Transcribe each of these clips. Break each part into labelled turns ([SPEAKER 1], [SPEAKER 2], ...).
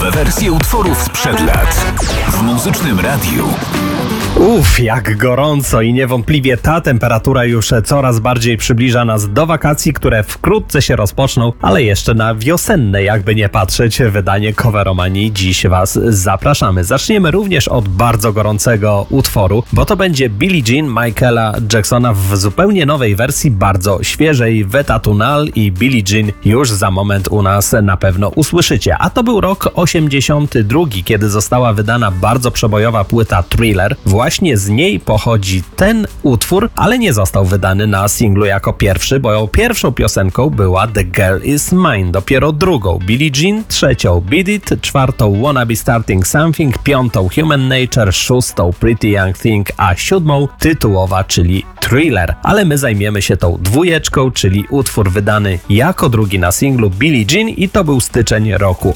[SPEAKER 1] Nowe wersje utworów sprzed lat w Muzycznym Radiu.
[SPEAKER 2] Jak gorąco i niewątpliwie ta temperatura już coraz bardziej przybliża nas do wakacji, które wkrótce się rozpoczną, ale jeszcze na wiosenne, jakby nie patrzeć, wydanie Coveromanii dziś Was zapraszamy. Zaczniemy również od bardzo gorącego utworu, bo to będzie Billie Jean Michaela Jacksona w zupełnie nowej wersji, bardzo świeżej. Weta Tunal i Billie Jean już za moment u nas na pewno usłyszycie. A to był rok 82, kiedy została wydana bardzo przebojowa płyta Thriller. Właśnie z niej pochodzi ten utwór, ale nie został wydany na singlu jako pierwszy, bo pierwszą piosenką była The Girl Is Mine, dopiero drugą Billie Jean, trzecią Beat It, czwartą Wanna Be Starting Something, piątą Human Nature, szóstą Pretty Young Thing, a siódmą tytułowa, czyli Thriller. Ale my zajmiemy się tą dwójeczką, czyli utwór wydany jako drugi na singlu Billie Jean i to był styczeń roku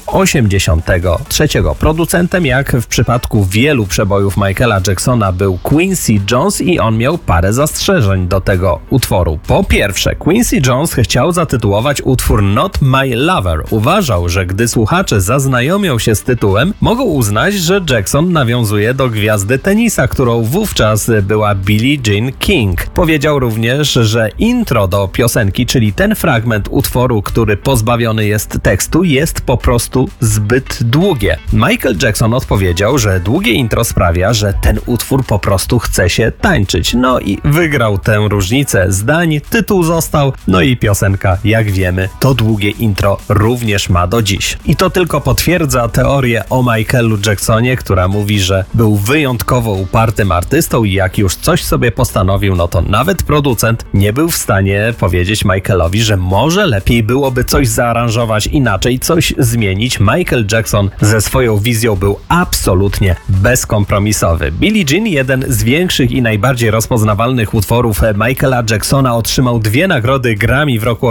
[SPEAKER 2] 83. Producentem, jak w przypadku wielu przebojów Michaela Jacksona, był Quincy Jones i on miał parę zastrzeżeń do tego utworu. Po pierwsze, Quincy Jones chciał zatytułować utwór Not My Lover. Uważał, że gdy słuchacze zaznajomią się z tytułem, mogą uznać, że Jackson nawiązuje do gwiazdy tenisa, którą wówczas była Billie Jean King. Powiedział również, że intro do piosenki, czyli ten fragment utworu, który pozbawiony jest tekstu, jest po prostu zbyt długie. Michael Jackson odpowiedział, że długie intro sprawia, że ten utwór po prostu chce się tańczyć. No i wygrał tę różnicę zdań, tytuł został, no i piosenka, jak wiemy, to długie intro również ma do dziś. I to tylko potwierdza teorię o Michaelu Jacksonie, która mówi, że był wyjątkowo upartym artystą i jak już coś sobie postanowił, no to nawet producent nie był w stanie powiedzieć Michaelowi, że może lepiej byłoby coś zaaranżować inaczej, coś zmienić. Michael Jackson ze swoją wizją był absolutnie bezkompromisowy. Billie Jean, jeden z większych i najbardziej rozpoznawalnych utworów Michaela Jacksona, otrzymał 2 nagrody Grammy w roku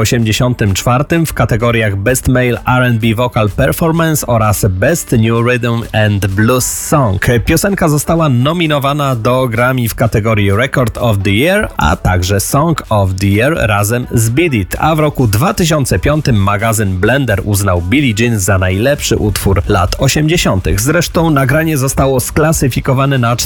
[SPEAKER 2] 84 w kategoriach Best Male R&B Vocal Performance oraz Best New Rhythm and Blues Song. Piosenka została nominowana do Grammy w kategorii Record of the Year, a także Song of the Year razem z Beat It, a w roku 2005 magazyn Blender uznał Billie Jean za najlepszy utwór lat 80. Zresztą nagranie zostało sklasyfikowane na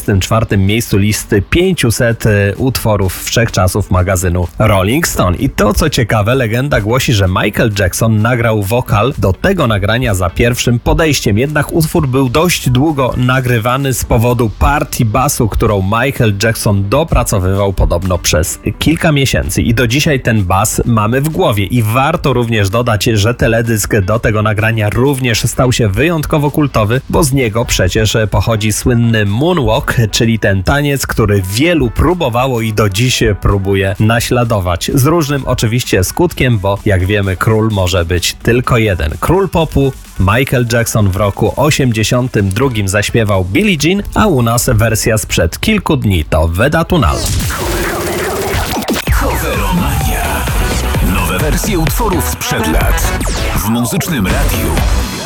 [SPEAKER 2] 44. miejscu listy 500 utworów wszechczasów magazynu Rolling Stone. I to, co ciekawe, legenda głosi, że Michael Jackson nagrał wokal do tego nagrania za pierwszym podejściem, jednak utwór był dość długo nagrywany z powodu partii basu, którą Michael Jackson dopracowywał podobno przez kilka miesięcy i do dzisiaj ten bas mamy w głowie. I warto również dodać, że teledysk do tego nagrania również stał się wyjątkowo kultowy, bo z niego przecież pochodzi słynny moonwalk, czyli ten taniec, który wielu próbowało i do dziś próbuje naśladować. Z różnym oczywiście skutkiem, bo jak wiemy, król może być tylko jeden. Król popu Michael Jackson w roku 82 zaśpiewał Billie Jean, a u nas wersja sprzed kilku dni to Veta Tunal.
[SPEAKER 1] Coveromania. Nowe wersje utworów sprzed lat w Muzycznym Radiu.